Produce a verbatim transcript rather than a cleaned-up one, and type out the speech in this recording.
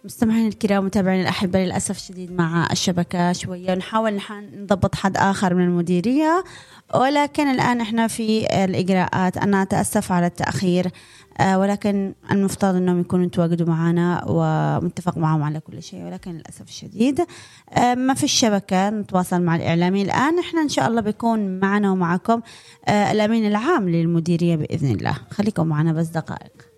مستمعين الكرام متابعين الأحبة، للأسف شديد مع الشبكة شوية، نحاول نضبط حد آخر من المديرية، ولكن الآن إحنا في الإجراءات. أنا أتأسف على التأخير، ولكن المفترض أنهم يكونوا تواجدوا معنا ومتفق معهم على كل شيء، ولكن للأسف الشديد ما في الشبكة نتواصل مع الإعلامي. الآن إحنا إن شاء الله بيكون معنا ومعكم الأمين العام للمديرية بإذن الله. خليكم معنا بس دقائق.